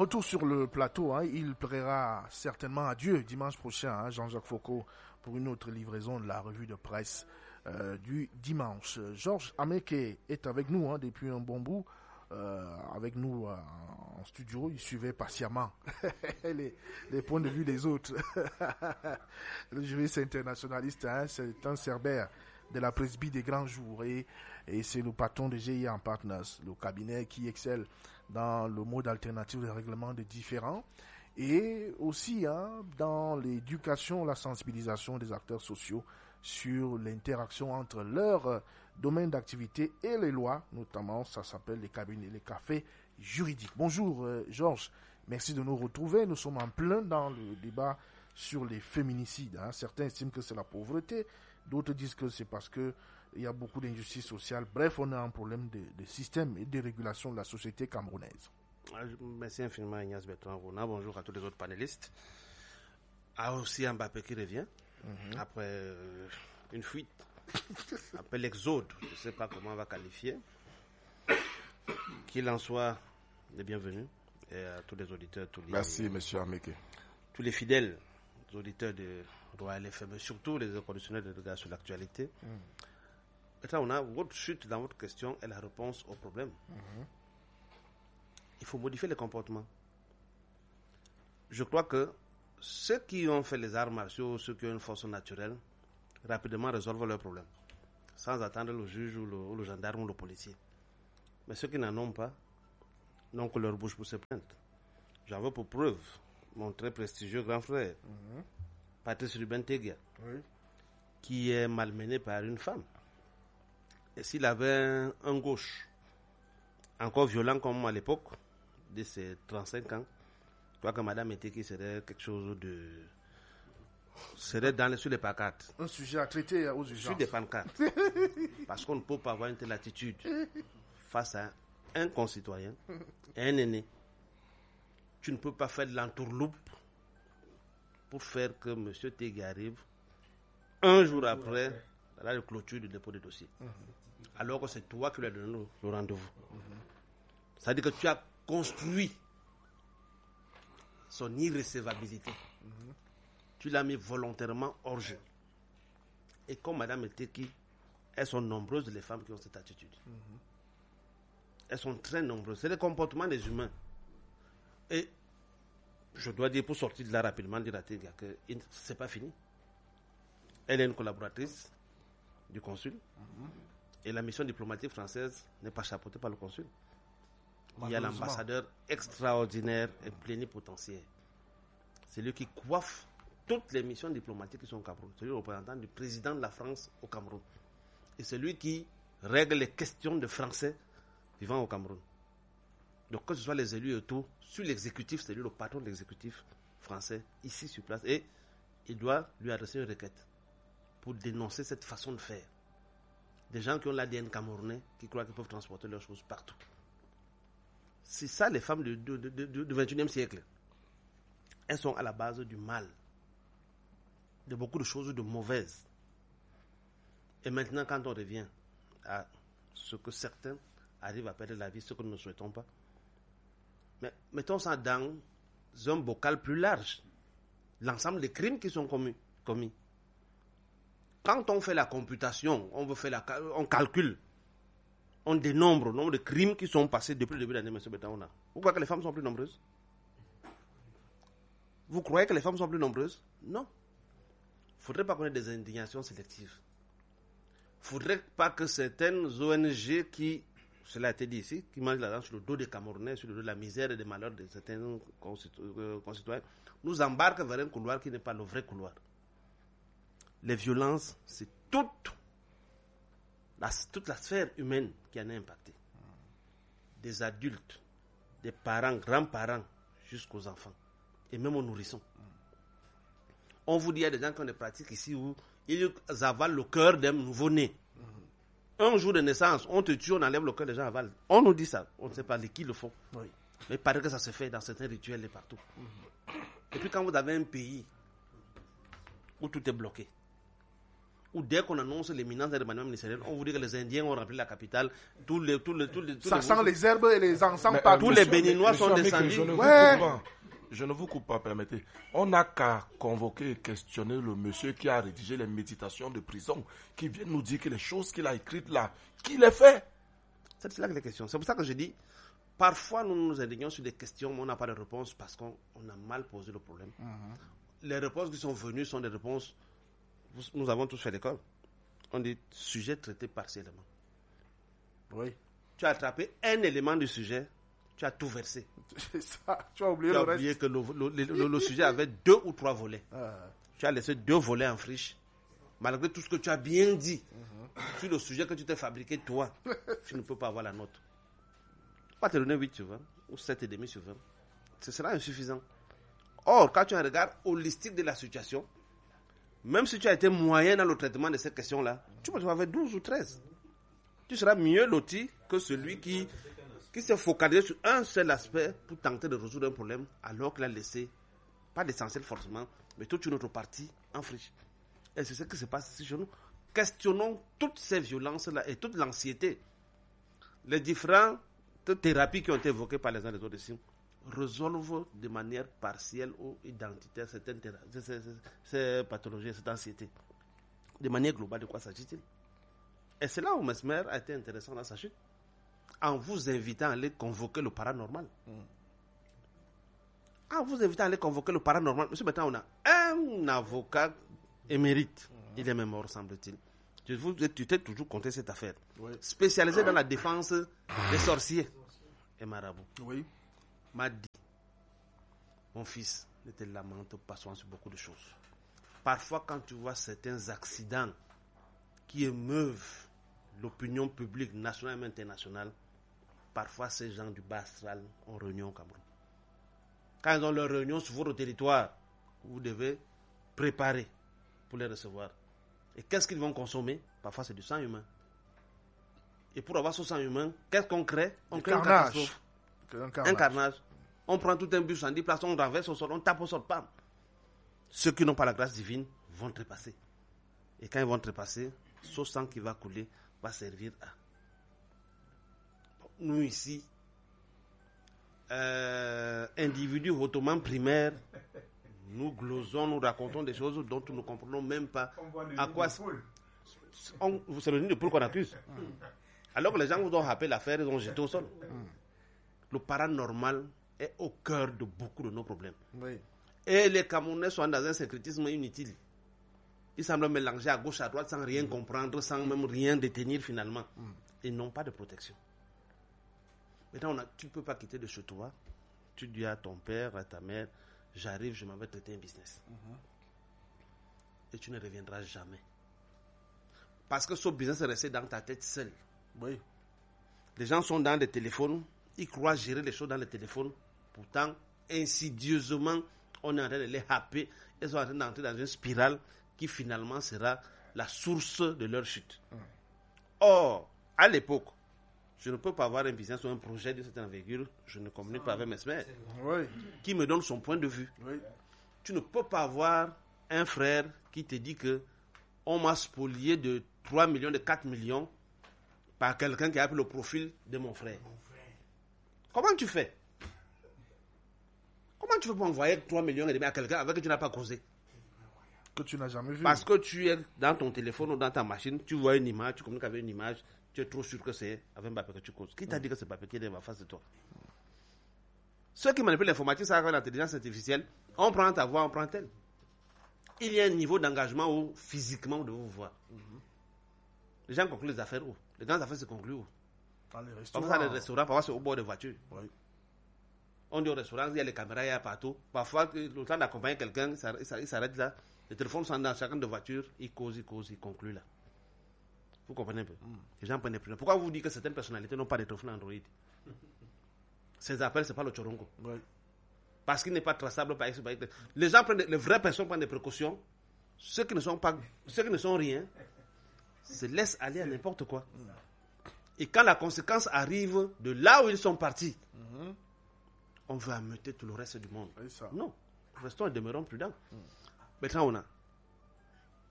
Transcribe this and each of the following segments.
retour sur le plateau. Il plaira certainement à Dieu dimanche prochain, Jean-Jacques Foucault, pour une autre livraison de la revue de presse du dimanche. Georges Ameke est avec nous depuis un bon bout. Avec nous en studio, il suivait patiemment les points de vue des autres. Le juriste internationaliste, c'est un cerbère de la presby des grands jours et c'est le patron de GIA Partners, le cabinet qui excelle dans le mode alternatif de règlement des différends et aussi dans l'éducation, la sensibilisation des acteurs sociaux sur l'interaction entre leur domaine d'activité et les lois, notamment ça s'appelle les cabinets, les cafés juridiques. Bonjour Georges, merci de nous retrouver. Nous sommes en plein dans le débat sur les féminicides. Certains estiment que c'est la pauvreté, d'autres disent que c'est parce que il y a beaucoup d'injustice sociale. Bref, on a un problème de système et de régulation de la société camerounaise. Merci infiniment Ignace Bertrand Rona. Bonjour à tous les autres panélistes. Aussi Mbappé qui revient après une fuite, après l'exode, je ne sais pas comment on va qualifier. Qu'il en soit les bienvenus et à tous les auditeurs, merci monsieur Ameke. Tous les fidèles auditeurs de Royal FM, surtout les conditionnels de regard sur l'actualité. Maintenant, on a votre chute dans votre question et la réponse au problème. Il faut modifier les comportements. Je crois que ceux qui ont fait les arts martiaux, ceux qui ont une force naturelle, rapidement résolvent leurs problèmes, sans attendre le juge ou le gendarme ou le policier. Mais ceux qui n'en ont pas, n'ont que leur bouche pour se plaindre. J'en veux pour preuve mon très prestigieux grand frère, Patrice Ruben Tegia, qui est malmené par une femme. Et s'il avait un gauche encore violent comme à l'époque de ses 35 ans, je crois que Madame Eteki serait quelque chose de... serait sur les pancartes. Un sujet à traiter aux urgences. Sur des pancartes. Parce qu'on ne peut pas avoir une telle attitude face à un concitoyen, un aîné. Tu ne peux pas faire de l'entourloupe pour faire que M. Tegia arrive un jour après la clôture du dépôt de dossier. Alors que c'est toi qui lui as donné le rendez-vous. C'est-à-dire que tu as construit son irrécevabilité. Tu l'as mis volontairement hors jeu. Et comme Mme Eteki, elles sont nombreuses les femmes qui ont cette attitude. Elles sont très nombreuses. C'est le comportement des humains. Et je dois dire, pour sortir de là rapidement, dire à Tegia que ce n'est pas fini. Elle est une collaboratrice du consul. Et la mission diplomatique française n'est pas chapeautée par le consul. Il y a l'ambassadeur extraordinaire et plénipotentiaire. C'est lui qui coiffe toutes les missions diplomatiques qui sont au Cameroun. C'est lui le représentant du président de la France au Cameroun. Et c'est lui qui règle les questions de Français vivant au Cameroun. Donc que ce soit les élus et tout, sur l'exécutif, c'est lui le patron de l'exécutif français, ici sur place. Et il doit lui adresser une requête pour dénoncer cette façon de faire. Des gens qui ont l'ADN camerounais, qui croient qu'ils peuvent transporter leurs choses partout. C'est ça les femmes du 21e siècle. Elles sont à la base du mal, de beaucoup de choses de mauvaises. Et maintenant, quand on revient à ce que certains arrivent à perdre la vie, ce que nous ne souhaitons pas, mais mettons ça dans un bocal plus large. L'ensemble des crimes qui sont commis. Quand on fait la computation, on calcule, on dénombre le nombre de crimes qui sont passés depuis le début de l'année, M. Betaouna. Vous croyez que les femmes sont plus nombreuses? Vous croyez que les femmes sont plus nombreuses? Non. Il ne faudrait pas qu'on ait des indignations sélectives. Il ne faudrait pas que certaines ONG qui, cela a été dit ici, qui mangent l'argent sur le dos des Camerounais, sur le dos de la misère et des malheurs de certains concitoyens, nous embarquent vers un couloir qui n'est pas le vrai couloir. Les violences, c'est toute la sphère humaine qui en est impactée. Des adultes, des parents, grands-parents, jusqu'aux enfants. Et même aux nourrissons. On vous dit, il y a des gens qui ont des pratiques ici où ils avalent le cœur d'un nouveau-né. Un jour de naissance, on te tue, on enlève le cœur des gens avalent. On nous dit ça. On ne sait pas qui le font. Oui. Mais il paraît que ça se fait dans certains rituels et partout. Et puis quand vous avez un pays où tout est bloqué, où dès qu'on annonce l'éminence d'un remaniement ministériel, on vous dit que les Indiens ont rempli la capitale, Ça sent les herbes et les encens partout. Tous les Béninois sont descendus. Je ne vous coupe pas, permettez. On n'a qu'à convoquer et questionner le monsieur qui a rédigé les méditations de prison, qui vient nous dire que les choses qu'il a écrites là, qui les fait. C'est là que les questions. C'est pour ça que je dis, parfois nous nous indignons sur des questions, mais on n'a pas de réponse parce qu'on a mal posé le problème. Les réponses qui sont venues sont des réponses, nous avons tous fait l'école. On dit sujet traité partiellement. Oui. Tu as attrapé un élément du sujet, tu as tout versé. C'est ça. Tu as oublié Tu as le oublié reste. que le sujet avait 2 ou 3 volets. Tu as laissé 2 volets en friche. Malgré tout ce que tu as bien dit sur le sujet que tu t'es fabriqué toi, tu ne peux pas avoir la note. Tu vas te donner 8 sur 20 ou 7,5 sur 20. Ce sera insuffisant. Or, quand tu as un regard holistique de la situation, même si tu as été moyen dans le traitement de cette question-là, tu peux avoir 12 ou 13. Tu seras mieux loti que celui qui s'est focalisé sur un seul aspect pour tenter de résoudre un problème, alors qu'il a laissé, pas l'essentiel forcément, mais toute une autre partie en friche. Et c'est ce qui se passe ici chez nous. Questionnons toutes ces violences-là et toute l'anxiété. Les différentes thérapies qui ont été évoquées par les uns et les autres ici résolvent de manière partielle ou identitaire ces pathologies, cette anxiété. De manière globale, de quoi s'agit-il? Et c'est là où Mesmer a été intéressant dans sa chute, en vous invitant à aller convoquer le paranormal. En vous invitant à aller convoquer le paranormal. Monsieur, maintenant, on a un avocat émérite. Il est même mort, semble-t-il. Tu t'es toujours compté cette affaire. Oui. Spécialisé dans la défense des sorciers et marabouts. Oui. M'a dit, mon fils, ne te lamente pas sur beaucoup de choses. Parfois, quand tu vois certains accidents qui émeuvent l'opinion publique nationale et internationale, parfois ces gens du bas astral ont réunion au Cameroun. Quand ils ont leur réunion sur votre territoire, vous devez préparer pour les recevoir. Et qu'est-ce qu'ils vont consommer? Parfois c'est du sang humain. Et pour avoir ce sang humain, qu'est-ce qu'on crée? On crée un catastrophe. Un carnage. On prend tout un bus en 10 places, on renverse au sol, on tape au sol, pam. Ceux qui n'ont pas la grâce divine vont trépasser. Et quand ils vont trépasser, ce sang qui va couler va servir à... Nous ici, individus hautement primaires, nous glosons, nous racontons des choses dont nous ne comprenons même pas à quoi... C'est le nid de poule qu'on accuse. Alors que les gens vous ont rappelé l'affaire, ils ont jeté au sol. Le paranormal est au cœur de beaucoup de nos problèmes. Oui. Et les Camerounais sont dans un sécrétisme inutile. Ils semblent mélanger à gauche, à droite, sans rien comprendre, sans même rien détenir finalement. Ils n'ont pas de protection. Maintenant, tu ne peux pas quitter de chez toi. Tu dis à ton père, à ta mère, j'arrive, je m'en vais traiter un business. Et tu ne reviendras jamais. Parce que ce business est resté dans ta tête seule. Oui. Les gens sont dans les téléphones, ils croient gérer les choses dans les téléphones. Pourtant, insidieusement, on est en train de les happer. Ils sont en train d'entrer dans une spirale qui finalement sera la source de leur chute. Or, à l'époque, je ne peux pas avoir un business ou un projet de cette envergure, je ne communique pas avec mes semaines, qui me donne son point de vue. Oui. Tu ne peux pas avoir un frère qui te dit que on m'a spolié de 3 millions, de 4 millions par quelqu'un qui a pris le profil de mon frère. Comment tu fais? Comment tu fais pour envoyer 3 millions et demi à quelqu'un avec qui tu n'as pas causé? Que tu n'as jamais vu. Parce que tu es dans ton téléphone ou dans ta machine, tu vois une image, tu communiques avec une image, tu es trop sûr que c'est avec Mbappé que tu causes. Qui t'a dit que c'est Mbappé qui est en face de toi? Ceux qui manipulent l'informatique, ça avec l'intelligence artificielle, on prend ta voix, on prend telle. Il y a un niveau d'engagement où physiquement vous devez vous voir. Les gens concluent les affaires où? Les grandes affaires se concluent où? Dans les restaurants. Parfois, dans les restaurants, parfois c'est au bord de voitures. Oui. On dit au restaurant, il y a les caméras, il y a partout. Parfois, le temps d'accompagner quelqu'un, il s'arrête là. Les téléphones sont dans chacun de voitures, ils causent, ils concluent là. Vous comprenez un peu? Les gens prennent des prises. Pourquoi vous dites que certaines personnalités n'ont pas de téléphone Android? Ces appels, ce n'est pas le Chorongo. Oui. Parce qu'il n'est pas traçable par X. Les gens les vraies personnes prennent des précautions. Ceux qui ne sont rien, se laissent aller à n'importe quoi. Et quand la conséquence arrive de là où ils sont partis, on veut ameuter tout le reste du monde. Non, restons et demeurons prudents. Maintenant, on a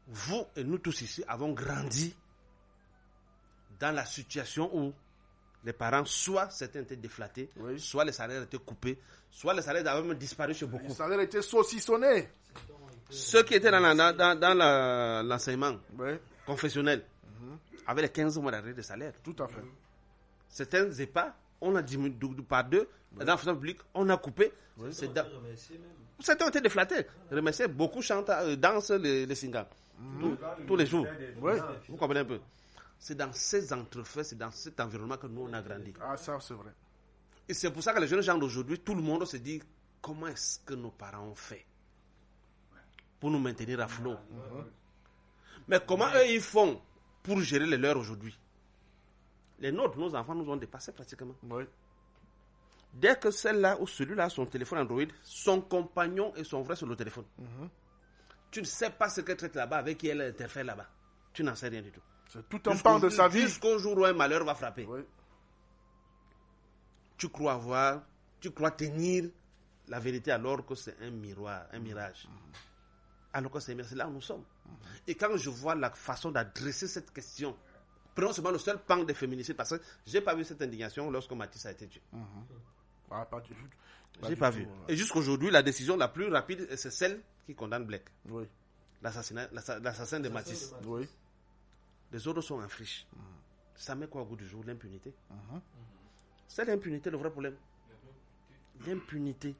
vous et nous tous ici avons grandi dans la situation où les parents, soit certains étaient déflattés, soit les salaires étaient coupés, soit les salaires avaient même disparu chez beaucoup. Les salaires étaient saucissonnés. Ceux qui étaient dans l'enseignement confessionnel avaient les 15 mois d'arrêt de salaire. Tout à fait. Certains EHPAD, on a diminué par 2. Dans la fonction publique, on a coupé. Certains ont été déflattés. Remercier, beaucoup chantent, dansent les singles. Tous les jours. Vous comprenez un peu? C'est dans ces entrefaits, c'est dans cet environnement que nous, on a grandi. Ah, ça, c'est vrai. Et c'est pour ça que les jeunes gens d'aujourd'hui, tout le monde se dit, comment est-ce que nos parents ont fait pour nous maintenir à flot? Mais comment eux, ils font pour gérer les leurs aujourd'hui? Les nôtres, nos enfants nous ont dépassés pratiquement. Dès que celle-là ou celui-là a son téléphone Android, son compagnon et son frère sur le téléphone. Tu ne sais pas ce qu'elle traite là-bas, avec qui elle interfère là-bas. Tu n'en sais rien du tout. C'est tout un pan de sa vie. Jusqu'au jour où un malheur va frapper. Tu crois tenir la vérité alors que c'est un miroir, un mirage. Alors que c'est là où nous sommes. Et quand je vois la façon d'adresser cette question, prenons seulement le seul pan des féminicides, parce que je n'ai pas vu cette indignation lorsque Mathis a été tué. Je n'ai pas vu. Et jusqu'aujourd'hui, la décision la plus rapide, c'est celle qui condamne Blake. L'assassin de Mathis. Les autres sont en friche. Ça met quoi au goût du jour? L'impunité. C'est l'impunité le vrai problème. L'impunité.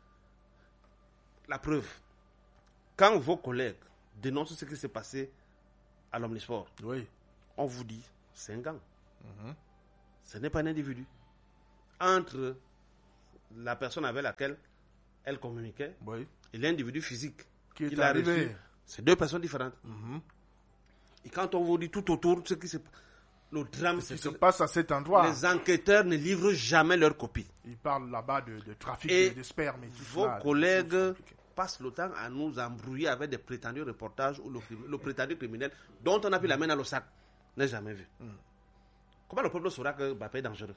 La preuve. Quand vos collègues dénoncent ce qui s'est passé à l'Omnisport, on vous dit, c'est un gang. Ce n'est pas un individu. Entre la personne avec laquelle elle communiquait et l'individu physique qui est arrivé, reçu, c'est deux personnes différentes. Et quand on vous dit tout autour ce qui se passe, le drame, ce qui se passe à cet endroit, les enquêteurs ne livrent jamais leur copie. Ils parlent là-bas de trafic de sperme. Vos collègues passent le temps à nous embrouiller avec des prétendus reportages où le prétendu criminel dont on a pris la main dans le sac n'est jamais vu. Comment le peuple saura que Mbappé est dangereux?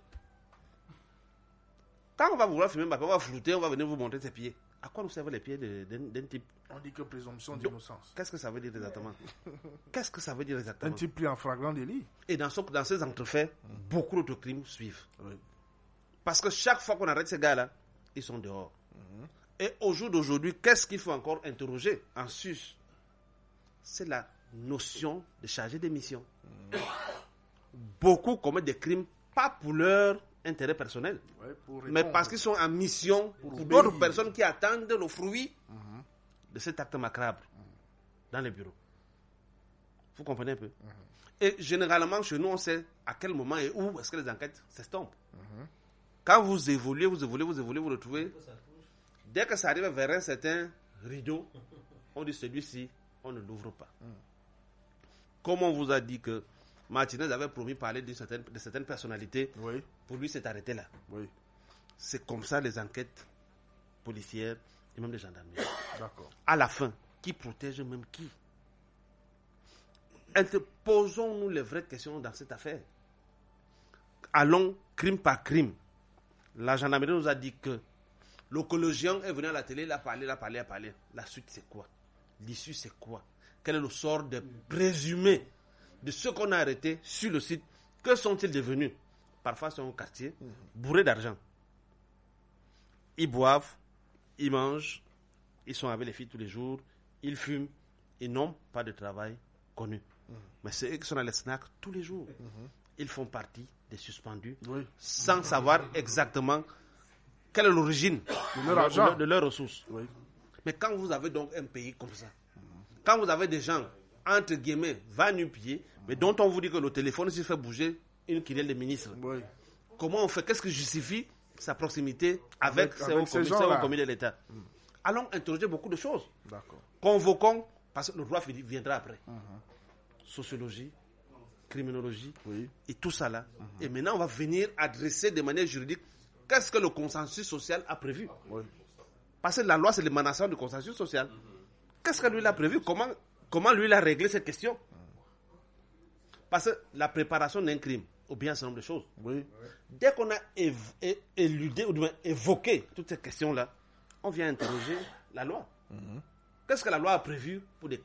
Quand on va vouloir filmer Mbappé, on va flouter, on va venir vous montrer ses pieds. À quoi nous servent les pieds d'un type? On dit que présomption d'innocence. Qu'est-ce que ça veut dire exactement? Qu'est-ce que ça veut dire exactement? Un type pris en flagrant délit. Et dans ces entrefaits, beaucoup d'autres crimes suivent. Parce que chaque fois qu'on arrête ces gars-là, ils sont dehors. Et au jour d'aujourd'hui, qu'est-ce qu'il faut encore interroger en sus? C'est la notion de chargé de mission. Beaucoup commettent des crimes, pas pour leur intérêt personnel, mais parce qu'ils sont en mission pour d'autres personnes qui attendent le fruit de cet acte macabre dans les bureaux. Vous comprenez un peu? Et généralement, chez nous, on sait à quel moment et où est-ce que les enquêtes s'estompent. Quand vous évoluez, vous retrouvez. Dès que ça arrive vers un certain rideau, on dit celui-ci, on ne l'ouvre pas. Comme on vous a dit que Martinez avait promis parler de certaines personnalités, pour lui c'est arrêté là. C'est comme ça les enquêtes policières et même les gendarmeries. À la fin, qui protège même qui? Posons-nous les vraies questions dans cette affaire. Allons crime par crime. La gendarmerie nous a dit que le collégien est venu à la télé, il a parlé. La suite c'est quoi? L'issue c'est quoi? Quel est le sort des présumés de ceux qu'on a arrêtés sur le site? Que sont-ils devenus? Parfois c'est un quartier bourré d'argent. Ils boivent, ils mangent, ils sont avec les filles tous les jours, ils fument, ils n'ont pas de travail connu. Mais c'est eux qui sont dans les snacks tous les jours. Ils font partie des suspendus sans savoir exactement quelle est l'origine de leurs ressources. Mais quand vous avez donc un pays comme ça, quand vous avez des gens, entre guillemets, va-nu-pieds, mais dont on vous dit que le téléphone s'il fait bouger une querelle de ministre, comment on fait? Qu'est-ce qui justifie sa proximité avec ces hauts commis de l'État? Allons interroger beaucoup de choses. Convoquons, parce que le droit viendra après. Sociologie, criminologie, et tout ça là. Et maintenant, on va venir adresser de manière juridique qu'est-ce que le consensus social a prévu. Parce que la loi, c'est l'émanation du consensus social. Qu'est-ce que lui il a prévu? Comment lui il a réglé cette question? Parce que la préparation d'un crime, ou bien un certain nombre de choses, dès qu'on a éludé, ou bien évoqué toutes ces questions-là, on vient interroger la loi. Qu'est-ce que la loi a prévu pour des cas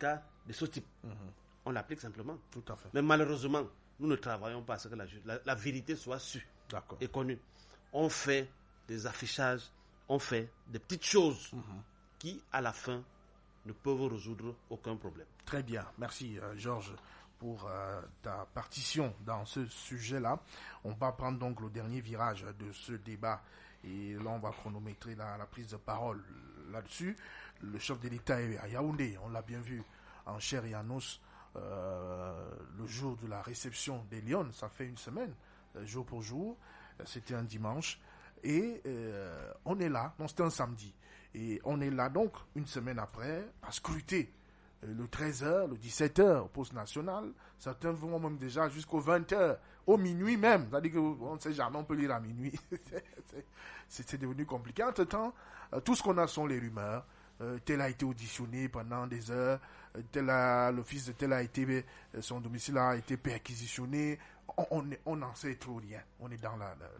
de ce type. On l'applique simplement. Tout à fait. Mais malheureusement, nous ne travaillons pas à ce que la vérité soit sûre et connue. On fait des affichages, on fait des petites choses qui, à la fin, ne peuvent résoudre aucun problème. Très bien. Merci, Georges, pour ta partition dans ce sujet-là. On va prendre donc le dernier virage de ce débat. Et là, on va chronométrer la prise de parole là-dessus. Le chef de l'État est à Yaoundé, on l'a bien vu, en chair et en os, le jour de la réception des Lions. Ça fait une semaine, jour pour jour. C'était un dimanche. Et on est là, non, c'était un samedi. Et on est là donc, une semaine après, à scruter le 13h, le 17h au poste national. Certains vont même déjà jusqu'au 20h, au minuit même. C'est-à-dire qu'on ne sait jamais, on peut lire à minuit. C'est devenu compliqué. Entre-temps, tout ce qu'on a sont les rumeurs. Tel a été auditionné pendant des heures. Le fils de tel a été, son domicile a été perquisitionné. On n'en sait trop rien. On est dans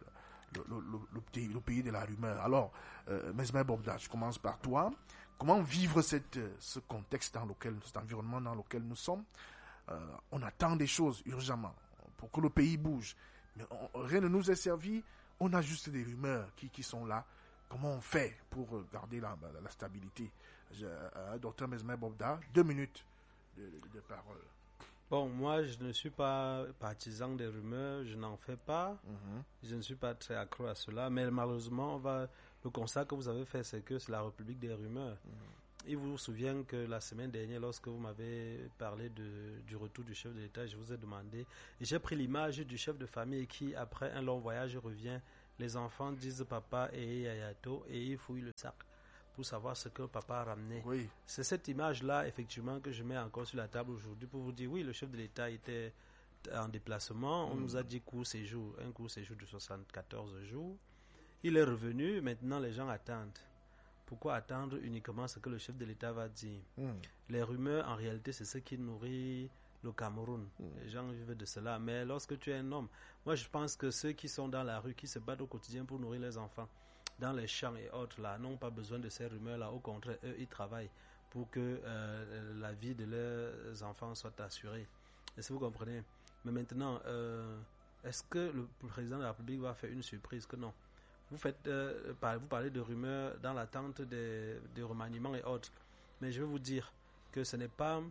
le pays de la rumeur. Alors, Mesmer Bobda, je commence par toi. Comment vivre ce contexte cet environnement dans lequel nous sommes? On attend des choses urgemment pour que le pays bouge. Mais rien ne nous est servi. On a juste des rumeurs qui sont là. Comment on fait pour garder la stabilité? Docteur Mesmer Bobda, 2 minutes de parole. Bon, moi, je ne suis pas partisan des rumeurs, je n'en fais pas. Je ne suis pas très accro à cela. Mais malheureusement, le constat que vous avez fait, c'est que c'est la République des rumeurs. Il vous souvient que la semaine dernière, lorsque vous m'avez parlé du retour du chef de l'État, je vous ai demandé, et j'ai pris l'image du chef de famille qui, après un long voyage, revient. Les enfants disent papa et yayato et ils fouillent le sac pour savoir ce que papa a ramené. Oui. C'est cette image-là, effectivement, que je mets encore sur la table aujourd'hui pour vous dire, oui, le chef de l'État était en déplacement. On nous a dit un court séjour de 74 jours. Il est revenu, maintenant les gens attendent. Pourquoi attendre uniquement ce que le chef de l'État va dire? Les rumeurs, en réalité, c'est ce qui nourrit le Cameroun. Les gens vivent de cela. Mais lorsque tu es un homme, moi je pense que ceux qui sont dans la rue, qui se battent au quotidien pour nourrir les enfants, dans les champs et autres, là, n'ont pas besoin de ces rumeurs-là. Au contraire, eux, ils travaillent pour que la vie de leurs enfants soit assurée. Est-ce que vous comprenez? Mais maintenant, est-ce que le président de la République va faire une surprise? Que non. Vous parlez de rumeurs dans l'attente des remaniements et autres. Mais je vais vous dire que ce n'est pas...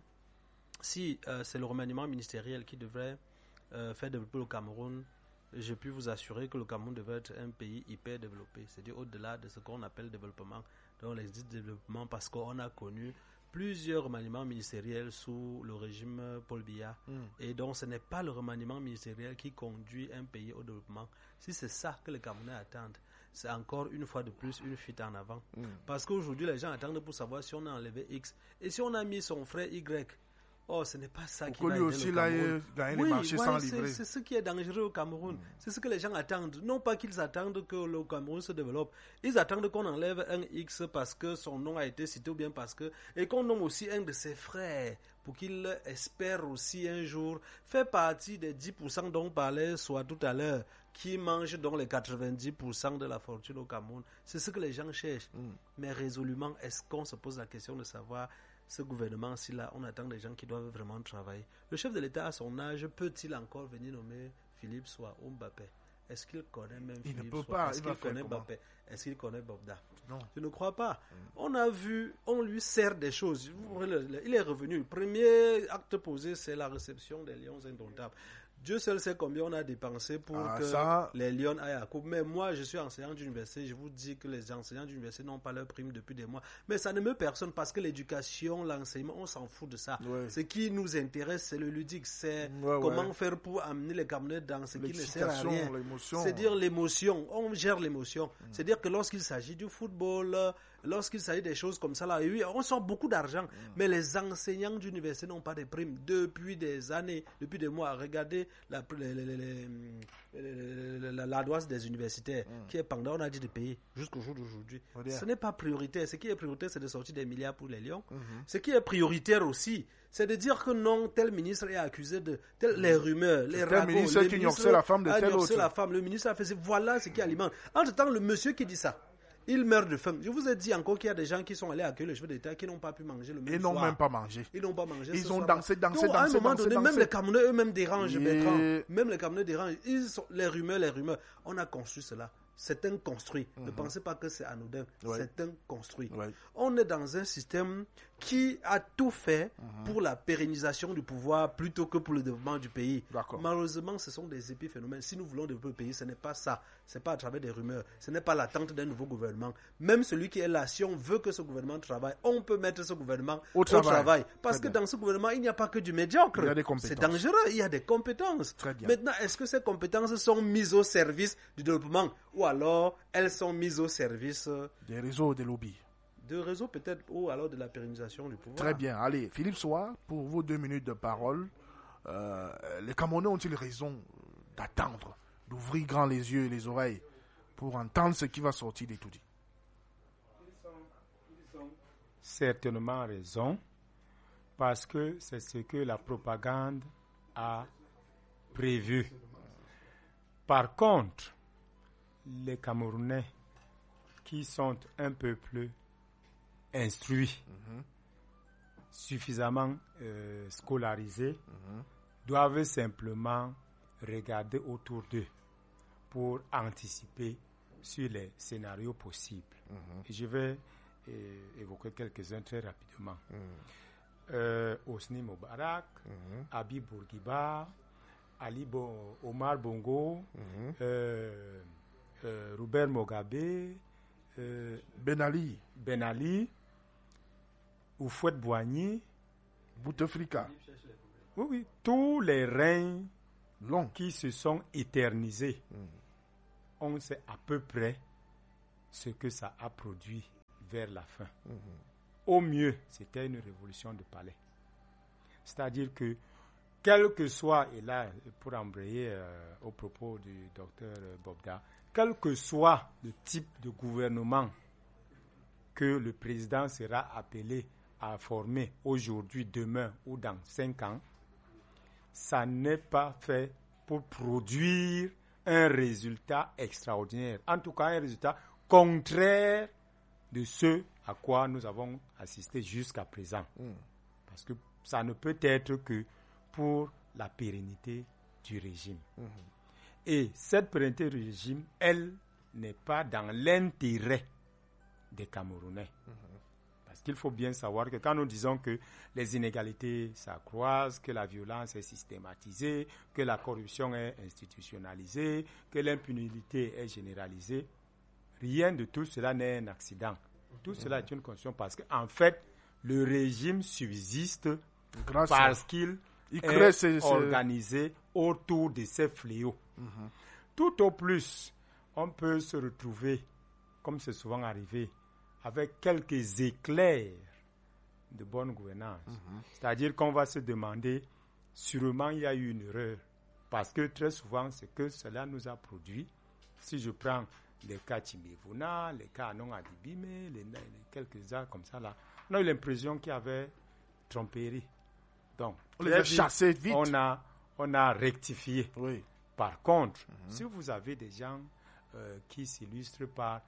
Si c'est le remaniement ministériel qui devrait faire développer le Cameroun, je puis vous assurer que le Cameroun devrait être un pays hyper développé. C'est-à-dire au-delà de ce qu'on appelle développement. Donc on existe développement parce qu'on a connu plusieurs remaniements ministériels sous le régime Paul Biya. Et donc ce n'est pas le remaniement ministériel qui conduit un pays au développement. Si c'est ça que les Camerounais attendent, c'est encore une fois de plus une fuite en avant. Parce qu'aujourd'hui les gens attendent pour savoir si on a enlevé X. Et si on a mis son frère Y. Oh, ce n'est pas ça qui va aider le Cameroun. Gagner les marchés sans livrer. C'est ce qui est dangereux au Cameroun. C'est ce que les gens attendent. Non pas qu'ils attendent que le Cameroun se développe. Ils attendent qu'on enlève un X parce que son nom a été cité ou bien parce que... Et qu'on nomme aussi un de ses frères pour qu'il espère aussi un jour faire partie des 10% dont on parlait soit tout à l'heure, qui mangent donc les 90% de la fortune au Cameroun. C'est ce que les gens cherchent. Mais résolument, est-ce qu'on se pose la question de savoir... Ce gouvernement-ci, là, on attend des gens qui doivent vraiment travailler. Le chef de l'État, à son âge, peut-il encore venir nommer Philippe Soa ou Mbappé? Est-ce qu'il connaît même Philippe Soa? Est-ce qu'il connaît Mbappé? Est-ce qu'il connaît Bobda? Non. Je ne crois pas. On a vu, on lui sert des choses. Il est revenu. Le premier acte posé, c'est la réception des Lions indomptables. Dieu seul sait combien on a dépensé pour que les Lions aillent à la coupe. Mais moi, je suis enseignant d'université. Je vous dis que les enseignants d'université n'ont pas leur prime depuis des mois. Mais ça ne me personne parce que l'éducation, l'enseignement, on s'en fout de ça. Ouais. Ce qui nous intéresse, c'est le ludique. C'est comment faire pour amener les Camerounais dans ce qui ne sert à rien. C'est-à-dire l'émotion. On gère l'émotion. C'est-à-dire que lorsqu'il s'agit du football, lorsqu'il s'agit des choses comme ça, là, oui, on sort beaucoup d'argent. Mais les enseignants d'université n'ont pas de primes depuis des années, depuis des mois. Regardez l'ardoise des universitaires qui est pendant, on a dit de payer jusqu'au jour d'aujourd'hui. Ce n'est pas prioritaire. Ce qui est prioritaire, c'est de sortir des milliards pour les Lions. Ce qui est prioritaire aussi, c'est de dire que non, tel ministre est accusé de les rumeurs, les ragots. Le ministre qui ignorait la femme de tel autre. La femme, le ministre a fait, voilà ce qui alimente. Entre-temps, le monsieur qui dit ça, Ils meurent de faim. Je vous ai dit encore qu'il y a des gens qui sont allés accueillir le chef d'État qui n'ont pas pu manger le même Ils soir. n'ont même pas mangé. Ils n'ont pas mangé. Ils ce ont soir. dansé. Donc, à un moment donné, même les Camerounais eux-mêmes dérangent, Yeah. Bertrand. Même les Camerounais dérangent. Les rumeurs. On a construit cela. C'est un construit. Ne pensez pas que c'est anodin. Ouais. C'est un construit. Ouais. On est dans un système qui a tout fait pour la pérennisation du pouvoir plutôt que pour le développement du pays. D'accord. Malheureusement, ce sont des épiphénomènes. Si nous voulons développer le pays, ce n'est pas ça. Ce n'est pas à travers des rumeurs. Ce n'est pas l'attente d'un nouveau gouvernement. Même celui qui est là, si on veut que ce gouvernement travaille, on peut mettre ce gouvernement au travail. Parce que dans ce gouvernement, il n'y a pas que du médiocre. Il y a des compétences. C'est dangereux. Il y a des compétences. Très bien. Maintenant, est-ce que ces compétences sont mises au service du développement ou alors elles sont mises au service Des réseaux, des lobbies. de réseaux peut-être ou alors de la pérennisation du pouvoir? Très bien. Allez, Philippe Soa, pour vos 2 minutes de parole, les Camerounais ont-ils raison d'attendre, d'ouvrir grand les yeux et les oreilles pour entendre ce qui va sortir des tout-dits? Ils ont certainement raison, parce que c'est ce que la propagande a prévu. Par contre, les Camerounais qui sont un peuple instruits, suffisamment scolarisés, doivent simplement regarder autour d'eux pour anticiper sur les scénarios possibles. Et je vais évoquer quelques-uns très rapidement. Hosni Moubarak, Habib Bourguiba, Omar Bongo, Robert Mugabe, Ben Ali, Houphouët-Boigny, Bouteflika, oui, tous les règnes long. qui se sont éternisés, on sait à peu près ce que ça a produit vers la fin. Au mieux, c'était une révolution de palais. C'est-à-dire que, quel que soit, et là, pour embrayer au propos du docteur Bobda, quel que soit le type de gouvernement que le président sera appelé à former aujourd'hui, demain ou dans 5 ans, ça n'est pas fait pour produire un résultat extraordinaire. En tout cas, un résultat contraire de ce à quoi nous avons assisté jusqu'à présent. Parce que ça ne peut être que pour la pérennité du régime. Et cette pérennité du régime, elle n'est pas dans l'intérêt des Camerounais. Parce qu'il faut bien savoir que quand nous disons que les inégalités s'accroissent, que la violence est systématisée, que la corruption est institutionnalisée, que l'impunité est généralisée, rien de tout cela n'est un accident. Tout cela est une condition parce qu'en fait, le régime subsiste parce qu'il est organisé autour de ces fléaux. Tout au plus, on peut se retrouver, comme c'est souvent arrivé, avec quelques éclairs de bonne gouvernance. C'est-à-dire qu'on va se demander, sûrement il y a eu une erreur, parce que très souvent, c'est que cela nous a produit. Si je prends les cas Timevuna, les cas Anon Adibime, les quelques-uns comme ça, là, on a eu l'impression qu'il y avait tromperie. Donc, on les a chassés vite. On a rectifié. Oui. Par contre, si vous avez des gens qui s'illustrent par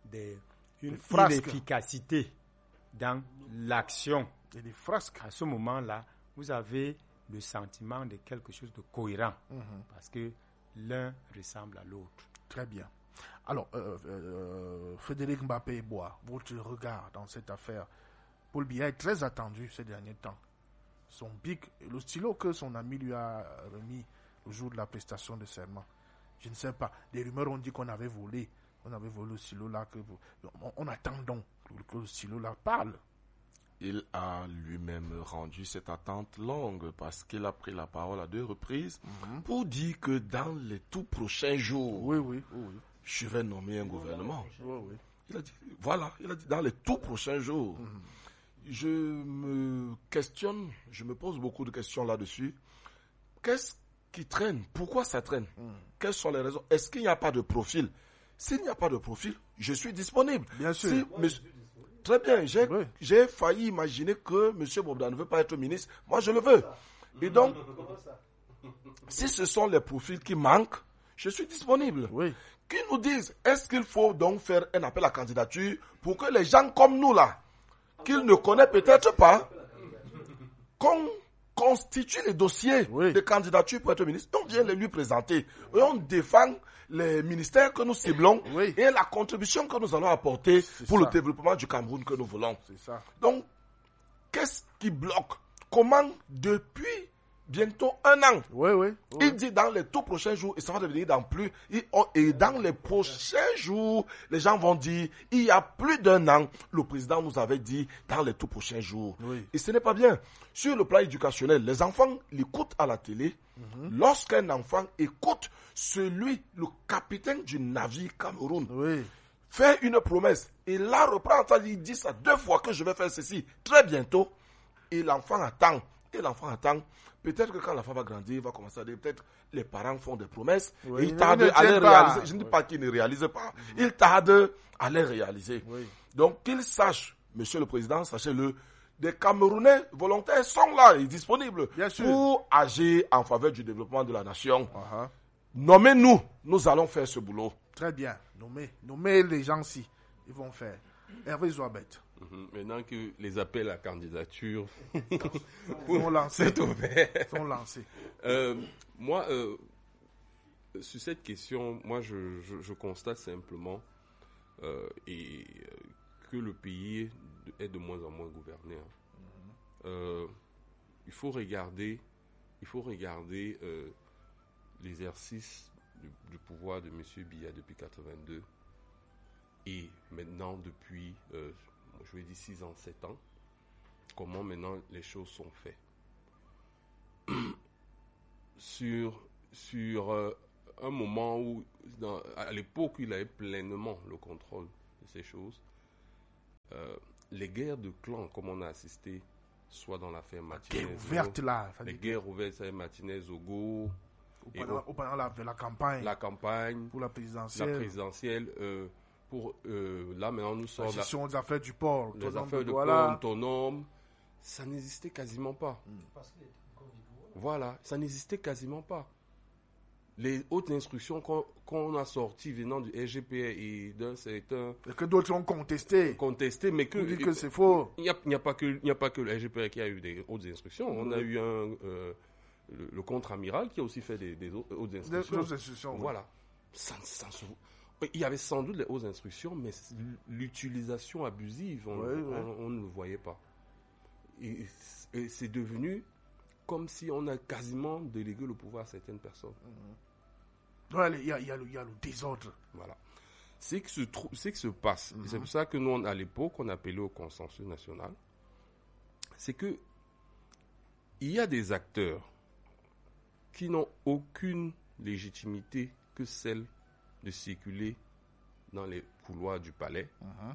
une inefficacité dans l'action, et des frasques, à ce moment-là, vous avez le sentiment de quelque chose de cohérent, parce que l'un ressemble à l'autre. Très bien. Alors, Frédéric Mbappé-Bois, votre regard dans cette affaire. Paul Biya est très attendu ces derniers temps. Son bic, le stylo que son ami lui a remis le jour de la prestation de serment. Je ne sais pas. Des rumeurs ont dit qu'on avait volé. On avait volé le stylo là. On attend donc que le stylo là parle. Il a lui-même rendu cette attente longue parce qu'il a pris la parole à 2 reprises pour dire que dans les tout prochains jours, je vais nommer un gouvernement. Il a dit, il a dit dans les tout prochains jours. Je me questionne, je me pose beaucoup de questions là-dessus. Qu'est-ce qui traîne? Pourquoi ça traîne? Quelles sont les raisons? Est-ce qu'il n'y a pas de profil? S'il n'y a pas de profil, je suis disponible. Bien sûr. Très bien, j'ai failli imaginer que M. Bobda ne veut pas être ministre. Moi, je le veux. Et donc, si ce sont les profils qui manquent, je suis disponible. qui nous disent, est-ce qu'il faut donc faire un appel à candidature pour que les gens comme nous là, qu'ils ne connaissent peut-être pas, qu'on constitue les dossiers de candidature pour être ministre, on vient les lui présenter et on défend les ministères que nous ciblons et la contribution que nous allons apporter pour le développement du Cameroun que nous voulons. Donc, qu'est-ce qui bloque? Comment depuis bientôt 1 an, il dit dans les tout prochains jours, et ça va devenir dans plus, et dans les prochains jours, les gens vont dire, il y a plus d'1 an, le président nous avait dit dans les tout prochains jours. Et ce n'est pas bien. Sur le plan éducationnel, les enfants l'écoutent à la télé. Lorsqu'un enfant écoute le capitaine du navire Cameroun, fait une promesse, et là reprend, il dit ça 2 fois que je vais faire ceci très bientôt, et l'enfant attend. Peut-être que quand l'enfant va grandir, il va commencer à dire, peut-être les parents font des promesses, et ils tardent à les réaliser. Je ne dis pas qu'ils ne réalisent pas, ils tardent à les réaliser. Donc qu'il sache, monsieur le président, sachez-le, des Camerounais volontaires sont là et disponibles pour agir en faveur du développement de la nation. Nommez-nous, nous allons faire ce boulot. Très bien, nommez les gens-ci, ils vont faire. Hervé Zouabet. Maintenant que les appels à candidature sont lancés. Moi, sur cette question, moi je constate simplement que le pays est de moins en moins gouverné. Il faut regarder l'exercice du pouvoir de M. Biya depuis 82 et maintenant depuis je vais dire 6 ans, 7 ans, comment maintenant les choses sont faites. Sur un moment où, à l'époque où il avait pleinement le contrôle de ces choses, les guerres de clans, comme on a assisté, soit dans l'affaire Martinez, les guerres ouvertes, Martinez, Ogo, pendant la campagne pour la présidentielle, là maintenant nous sommes gestion des affaires du port, les affaires de port autonome, ça n'existait quasiment pas. Voilà, ça n'existait quasiment pas. Les hautes instructions qu'on a sorties venant du RGPR et d'un certain... Et que d'autres ont contesté, mais que c'est faux. Il n'y a pas que le RGPR qui a eu des hautes instructions. On a eu le contre-amiral qui a aussi fait des hautes instructions. Voilà. Il y avait sans doute les hautes instructions, mais l'utilisation abusive, on ne le voyait pas. Et c'est devenu comme si on a quasiment délégué le pouvoir à certaines personnes. Il y a le désordre. Voilà. C'est que se passe. C'est pour ça que nous, à l'époque, on appelait au consensus national. C'est que il y a des acteurs qui n'ont aucune légitimité que celle de circuler dans les couloirs du palais,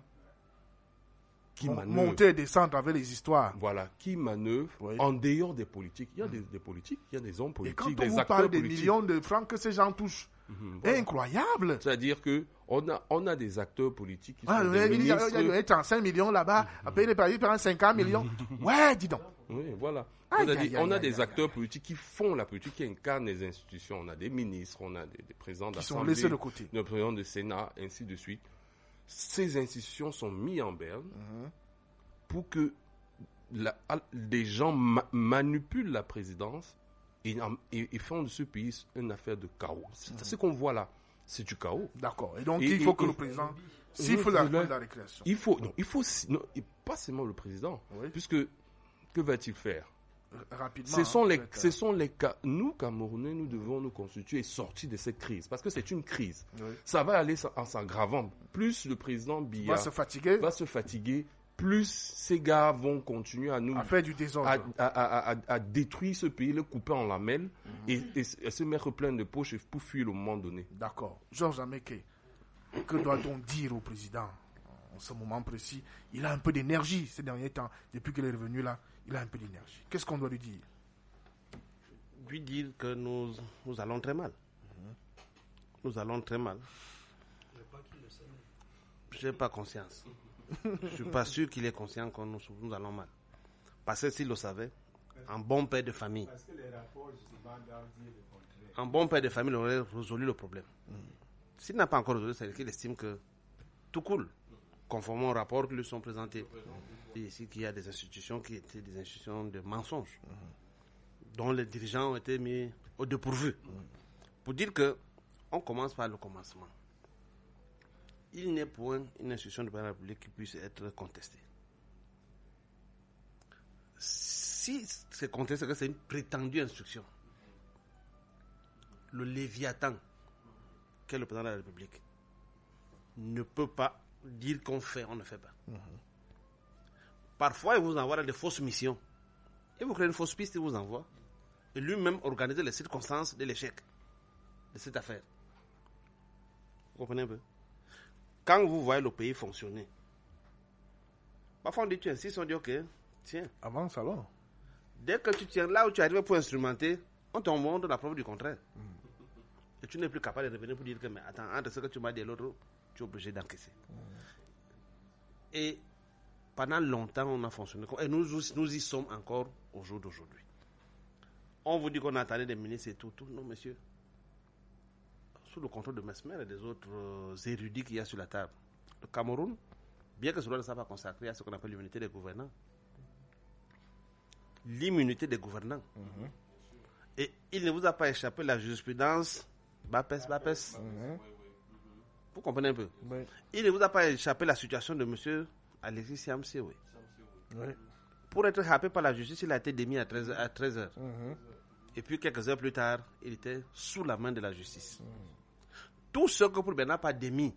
qui manœuvrent, monter et descendre avec les histoires. Voilà, qui manœuvrent en dehors des politiques. Il y a des politiques, il y a des hommes politiques, et quand on vous parle des millions de francs que ces gens touchent, c'est incroyable. C'est-à-dire que on a des acteurs politiques qui sont des ministres. Il y a 35 millions là-bas, à payer les paris par 50 millions. Ouais, dis donc. Oui, voilà. On a des acteurs politiques qui font la politique, qui incarnent les institutions. On a des ministres, on a des présidents d'assemblée, qui sont laissés de côté, des présidents de Sénat, ainsi de suite. Ces institutions sont mises en berne pour que des gens manipulent la présidence et font de ce pays une affaire de chaos. C'est ce qu'on voit là. C'est du chaos. D'accord. Et donc, il faut que le président siffle la récréation. Pas seulement le président. Puisque, que va-t-il faire? Rapidement. Ce sont les cas. Nous, Camerounais, nous devons nous constituer et sortir de cette crise. Parce que c'est une crise. Ça va aller en s'aggravant. Plus le président Biya va se fatiguer, plus ces gars vont continuer à faire du désordre, à détruire ce pays, le couper en lamelles et se mettre plein de poches pour fuir le moment donné. D'accord. Georges Ameke, que doit-on dire au président en ce moment précis? Il a un peu d'énergie ces derniers temps. Depuis qu'il est revenu là, il a un peu d'énergie. Qu'est-ce qu'on doit lui dire? Lui dire que nous allons très mal. Nous allons très mal. Je n'ai pas conscience. Je ne suis pas sûr qu'il ait conscience que nous allons mal. Parce que s'il le savait, un bon père de famille, aurait résolu le problème. S'il n'a pas encore résolu, c'est qu'il estime que tout coule, conformément aux rapports qui lui sont présentés. Et ici, qu'il y a des institutions qui étaient des institutions de mensonges, dont les dirigeants ont été mis au dépourvu. Pour dire que on commence par le commencement. Il n'est point une institution de la République qui puisse être contestée. Si c'est contesté, c'est une prétendue instruction. Le Léviathan, qu'est le président de la République, ne peut pas dire qu'on fait, on ne fait pas. Parfois, il vous envoie des fausses missions. Il vous crée une fausse piste, il vous envoie. Et lui-même organise les circonstances de l'échec de cette affaire. Vous comprenez un peu? Quand vous voyez le pays fonctionner, parfois on dit tu insistes, on dit ok, tiens. Avance alors. Dès que tu tiens là où tu arrives pour instrumenter, on te montre la preuve du contraire. Et tu n'es plus capable de revenir pour dire que, mais attends, entre ce que tu m'as dit et l'autre, tu es obligé d'encaisser. Et pendant longtemps, on a fonctionné. Et nous y sommes encore au jour d'aujourd'hui. On vous dit qu'on attendait des ministres et tout. Non, monsieur. Sous le contrôle de Mesmer et des autres érudits qu'il y a sur la table. Le Cameroun, bien que ce ne soit pas consacré à ce qu'on appelle l'immunité des gouvernants. L'immunité des gouvernants. Et il ne vous a pas échappé la jurisprudence Bapes. Vous comprenez un peu? Oui. Il ne vous a pas échappé la situation de M. Alexis Siamsi. Oui. Pour être happé par la justice, il a été démis à 13h. Et puis quelques heures plus tard, il était sous la main de la justice. Tout ce que pour Bernard pas démis